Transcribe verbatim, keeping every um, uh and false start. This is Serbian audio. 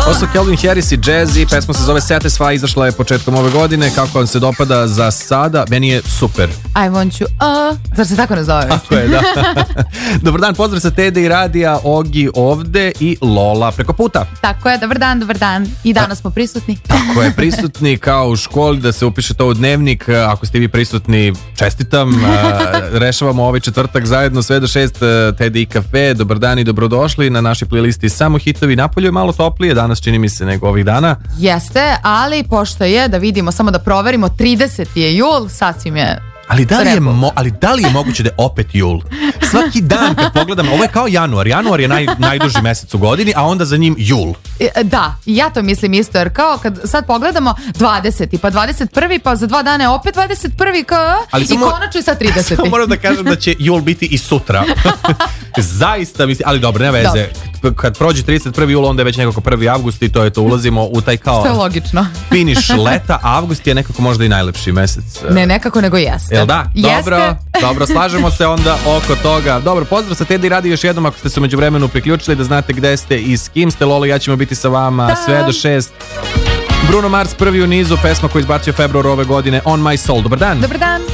Ovo su Calvin Harris i Jazzy, pesma se zove Satisfy, izašla je početkom ove godine. Kako vam se dopada za sada? Meni je super. I want you, uh, zar se tako ne zove? Tako je, da. Dobar dan, pozdrav sa Tede i Radija, Ogi ovde i Lola preko puta. Tako je, dobar dan, dobar dan. I danas smo prisutni. Tako je, prisutni kao u školi, da se upišete u dnevnik. Ako ste vi prisutni, čestitam. Rešavamo ovaj četvrtak zajedno sve do šest, Tede i kafe. Dobar dan i dobrodošli na našoj playlisti samo hitovi. Napolju je malo toplije danas, čini mi se, nego ovih dana. Jeste, ali pošto je, da vidimo, samo da proverimo, trideseti je jul, sasvim je. Ali da li je, mo, ali da li je moguće da je opet jul? Svaki dan kad pogledam, ovo je kao januar. Januar je naj, najduži mesec u godini, a onda za njim jul. Da, ja to mislim isto, jer kao kad sad pogledamo dvadeseti, pa dvadeset prvi, pa za dva dana je opet dvadeset prvi, kao, ali i samo, konačno i sad trideseti. Samo moram da kažem da će jul biti i sutra. Zaista mislim, ali dobro, ne veze. Dobro. Kad prođe trideset prvi jul, onda je već nekako prvi avgust i to je to, ulazimo u taj kao... Što je logično. Finiš leta, a avgust je nekako možda i najlepši mesec. Ne nekako, nego jeste. Jel da? Jeste. Dobro, dobro, slažemo se onda oko toga. Dobro, pozdrav sa Tede i Radi još jednom ako ste se među vremenu priključili, da znate gde ste i s kim ste. Lolo i ja ćemo biti sa vama da. Sve do šest. Bruno Mars prvi u nizu, pesma koju izbacio februar ove godine, On My Soul. Dobar dan. Dobar dan.